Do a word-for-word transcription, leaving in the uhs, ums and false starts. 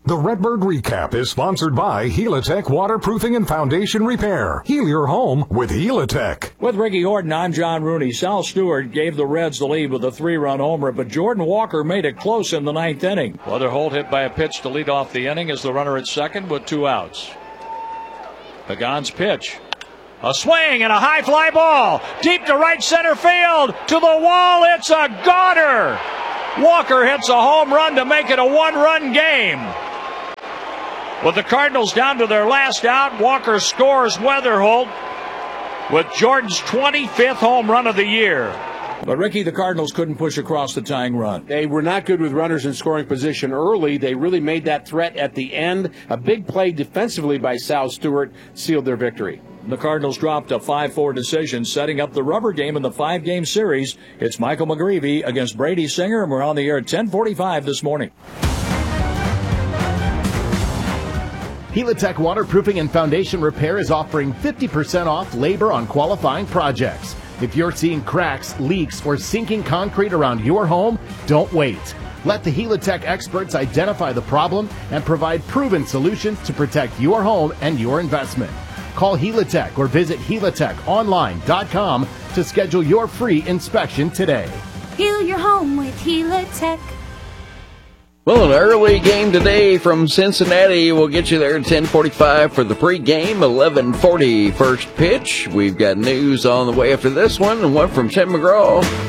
The Redbird Recap is sponsored by Helitech Waterproofing and Foundation Repair. Heal your home with Helitech. With Ricky Horton, I'm John Rooney. Sal Stewart gave the Reds the lead with a three-run homer, but Jordan Walker made it close in the ninth inning. Leather Holt hit by a pitch to lead off the inning as the runner at second with two outs. Pagan's pitch. A swing and a high fly ball. Deep to right center field. To the wall. It's a goner. Walker hits a home run to make it a one-run game. With the Cardinals down to their last out, Walker scores Weatherholt with Jordan's twenty-fifth home run of the year. But, Ricky, the Cardinals couldn't push across the tying run. They were not good with runners in scoring position early. They really made that threat at the end. A big play defensively by Sal Stewart sealed their victory. The Cardinals dropped a five four decision, setting up the rubber game in the five-game series. It's Michael McGreevy against Brady Singer, and we're on the air at ten forty-five this morning. Helitech Waterproofing and Foundation Repair is offering fifty percent off labor on qualifying projects. If you're seeing cracks, leaks, or sinking concrete around your home, don't wait. Let the Helitech experts identify the problem and provide proven solutions to protect your home and your investment. Call Helitech or visit helitech online dot com to schedule your free inspection today. Heal your home with Helitech. Well, an early game today from Cincinnati. We'll get you there at ten forty-five for the pregame, eleven forty first pitch. We've got news on the way after this one, and one from Tim McGraw.